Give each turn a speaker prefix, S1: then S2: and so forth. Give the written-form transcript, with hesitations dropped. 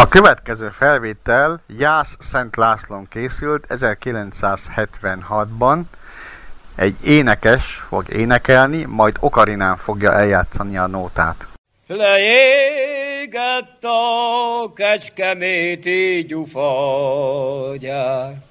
S1: következő felvétel Jász Szent Lászlón készült 1976-ban. Egy énekes fog énekelni, majd okarinán fogja eljátszani a nótát.
S2: Leégett a kecskeméti gyufagyár,